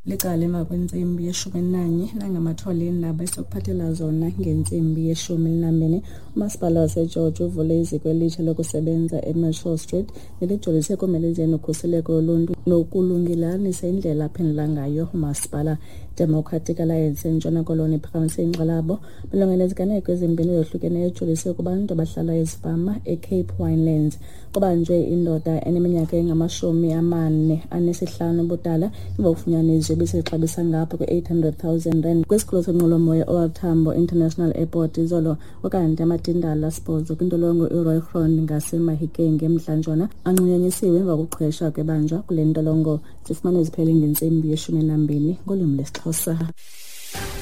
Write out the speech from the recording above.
Licala emva kwensimbi ye-11 nangamathole endaba esokuphathela zona ngensimbi ye-12. Umasipala waseGeorge uvule iziko elitsha lokusebenza eMitchell Street nelijolise ekumelezeni ukhuseleko loluntu nokulungelanisa indlela aphendula ngayo umasipala. Democratic Alliance eNtshona Koloni iphakamise inkxalabo malunga neziganeko ezimbini ezohlukeneyo ejolise kubantu abahlala ezifama eCape Winelands. Kubanjwe indoda eneminyaka engama-45 ubudala emva kokufunyanwa iziyobisi exabisa ngapha kwe-R800,000 kwisikolo senqwelomoya OR Tambo International Airport izolo, okanti amatindala asibhozo kwintolongo iRoy Ground ngaseMahikeng eMntla-Ntshona anqunyanyisiwe emva kokuqhwesha kwebanjwa kule ntolongo. Sifumane ziphele ngentsimbi ye-12 ngolwimi lwesiXhosa.